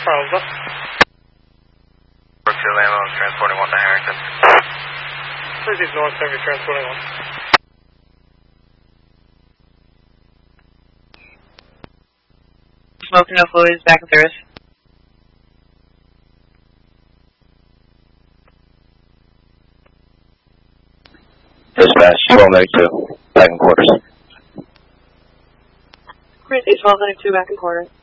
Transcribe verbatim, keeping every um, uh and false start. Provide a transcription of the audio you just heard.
Rosa. Brookfield Ammo, I'm transporting one to Harrington. Please use North Center, transporting one. Smoke, no fluids, back and service. Dispatch, twelve ninety-two, back in quarters. Chris, twelve ninety-two, back in quarters.